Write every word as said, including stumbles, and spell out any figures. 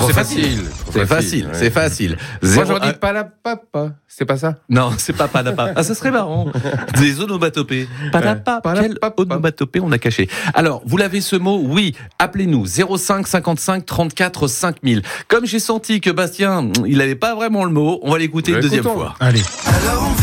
trop c'est facile. facile. C'est facile, ouais. c'est facile. Moi, Zéro j'aurais un- dit palapapa. C'est pas ça? Non, c'est pas padapa. Ah, ça serait marrant. Des onomatopées. Padapa. Ouais. Quelle onomatopée on a caché? Alors, vous l'avez ce mot? Oui. Appelez-nous. zéro cinq cinquante-cinq trente-quatre cinq mille. Comme j'ai senti que Bastien, il avait pas vraiment le mot, on va l'écouter une deuxième Écoutons. fois. Allez.